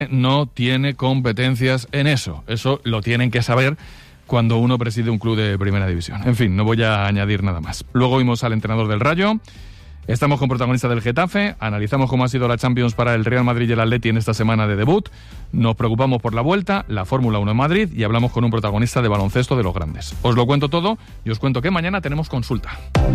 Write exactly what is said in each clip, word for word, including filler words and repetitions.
no tiene competencias en eso. Eso lo tienen que saber cuando uno preside un club de primera división. En fin, no voy a añadir nada más. Luego vimos al entrenador del Rayo. Estamos con protagonistas del Getafe, analizamos cómo ha sido la Champions para el Real Madrid y el Atleti en esta semana de debut, nos preocupamos por la vuelta, la Fórmula uno en Madrid y hablamos con un protagonista de baloncesto de los grandes. Os lo cuento todo y os cuento que mañana tenemos consulta.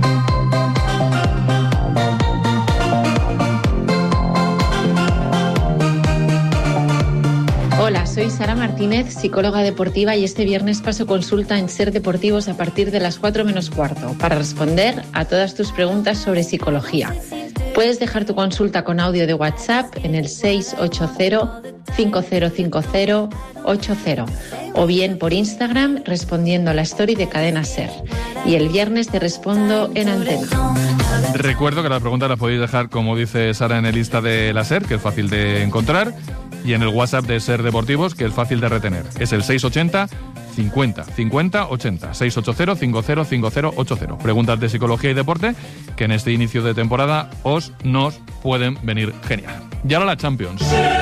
Hola, soy Sara Martínez, psicóloga deportiva, y este viernes paso consulta en Ser Deportivos a partir de las cuatro menos cuarto para responder a todas tus preguntas sobre psicología. Puedes dejar tu consulta con audio de WhatsApp en el seis ocho cero, cinco cero cinco cero, ocho cero o bien por Instagram respondiendo a la story de Cadena Ser. Y el viernes te respondo en antena. Recuerdo que las preguntas las podéis dejar, como dice Sara, en el Insta de la Ser, que es fácil de encontrar, y en el WhatsApp de Ser Deportivos, que es fácil de retener. Es el seis ochenta, cincuenta, cincuenta, ochenta. seis ocho cero, cinco cero cinco cero, ocho cero. Preguntas de psicología y deporte que en este inicio de temporada os nos pueden venir genial. Y ahora la Champions.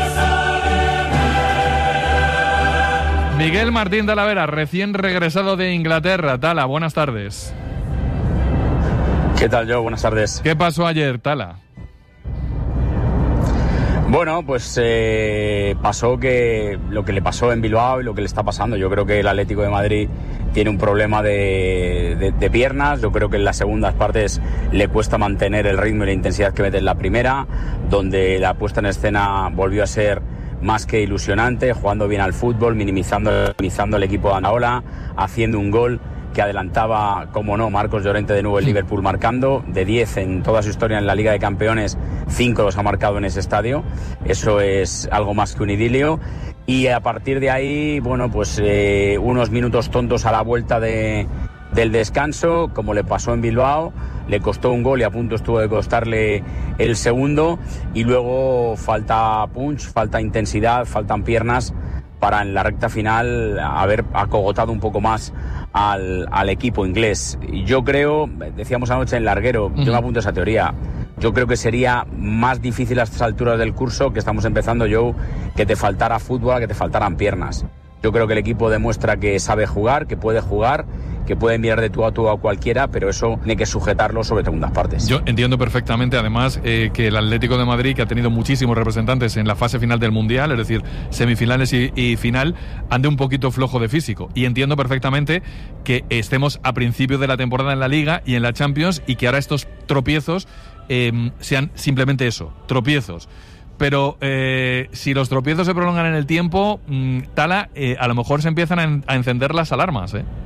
Miguel Martín Talavera, recién regresado de Inglaterra. Tala, buenas tardes. ¿Qué tal, Joe? Buenas tardes. ¿Qué pasó ayer, Tala? Bueno, pues eh, pasó que lo que le pasó en Bilbao y lo que le está pasando. Yo creo que el Atlético de Madrid tiene un problema de, de, de piernas. Yo creo que en las segundas partes le cuesta mantener el ritmo y la intensidad que mete en la primera, donde la puesta en escena volvió a ser más que ilusionante, jugando bien al fútbol, minimizando, minimizando el equipo de Anaola, haciendo un gol que adelantaba, como no, Marcos Llorente de nuevo el Liverpool marcando. De diez en toda su historia en la Liga de Campeones, cinco los ha marcado en ese estadio. Eso es algo más que un idilio. Y a partir de ahí, bueno, pues eh, unos minutos tontos a la vuelta de, del descanso, como le pasó en Bilbao. Le costó un gol y a punto estuvo de costarle el segundo. Y luego falta punch, falta intensidad, faltan piernas para en la recta final haber acogotado un poco más al, al equipo inglés. Yo creo, decíamos anoche en Larguero, uh-huh. yo me apunto a esa teoría, yo creo que sería más difícil a estas alturas del curso que estamos empezando, Joe, que te faltara fútbol, que te faltaran piernas. Yo creo que el equipo demuestra que sabe jugar, que puede jugar, que puede enviar de tú a tú a cualquiera, pero eso tiene que sujetarlo sobre segundas partes. Yo entiendo perfectamente, además, eh, que el Atlético de Madrid, que ha tenido muchísimos representantes en la fase final del Mundial, es decir, semifinales y, y final, ande un poquito flojo de físico. Y entiendo perfectamente que estemos a principio de la temporada en la Liga y en la Champions y que ahora estos tropiezos eh, sean simplemente eso, tropiezos. Pero eh, si los tropiezos se prolongan en el tiempo, mmm, Tala, eh, a lo mejor se empiezan a, en, a encender las alarmas, ¿eh?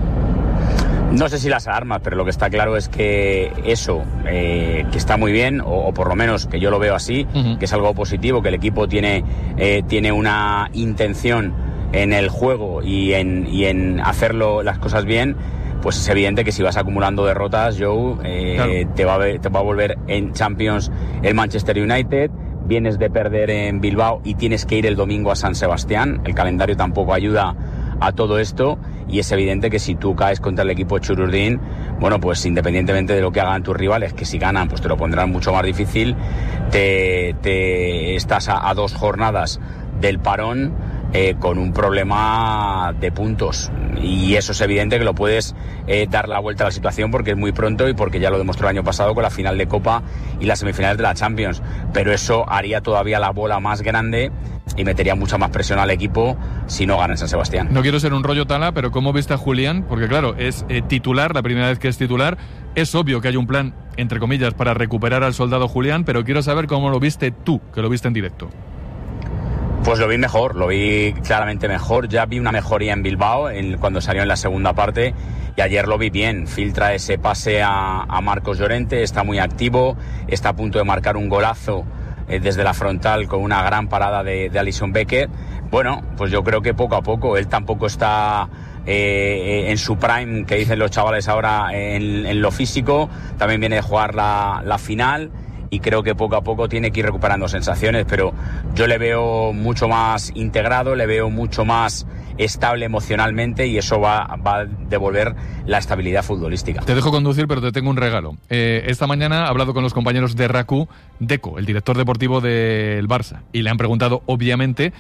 No sé si las alarmas, pero lo que está claro es que eso, eh, que está muy bien, o, o por lo menos que yo lo veo así, uh-huh. que es algo positivo, que el equipo tiene, eh, tiene una intención en el juego y en, y en hacerlo las cosas bien. Pues es evidente que si vas acumulando derrotas, Joe, eh, claro. te, va a, te va a volver en Champions el Manchester United. Vienes de perder en Bilbao y tienes que ir el domingo a San Sebastián. El calendario tampoco ayuda a todo esto y es evidente que si tú caes contra el equipo Chururdín, bueno, pues independientemente de lo que hagan tus rivales, que si ganan pues te lo pondrán mucho más difícil, te, te estás a, a dos jornadas del parón eh, con un problema de puntos y eso es evidente que lo puedes eh, dar la vuelta a la situación porque es muy pronto y porque ya lo demostró el año pasado con la final de Copa y las semifinales de la Champions, pero eso haría todavía la bola más grande y metería mucha más presión al equipo si no gana en San Sebastián. No quiero ser un rollo Tala, pero ¿cómo viste a Julián? Porque claro, es eh, titular, la primera vez que es titular, es obvio que hay un plan, entre comillas, para recuperar al soldado Julián, pero quiero saber cómo lo viste tú, que lo viste en directo. Pues lo vi mejor, lo vi claramente mejor. Ya vi una mejoría en Bilbao en, cuando salió en la segunda parte y ayer lo vi bien. Filtra ese pase a, a Marcos Llorente, está muy activo, está a punto de marcar un golazo eh, desde la frontal con una gran parada de, de Alisson Becker. Bueno, pues yo creo que poco a poco, él tampoco está eh, en su prime, que dicen los chavales ahora, en, en lo físico. También viene de jugar la, la final. y creo que poco a poco tiene que ir recuperando sensaciones, pero yo le veo mucho más integrado, le veo mucho más estable emocionalmente y eso va, va a devolver la estabilidad futbolística. Te dejo conducir, pero te tengo un regalo. Eh, esta mañana he hablado con los compañeros de R A C U, Deco, el director deportivo del Barça, y le han preguntado, obviamente,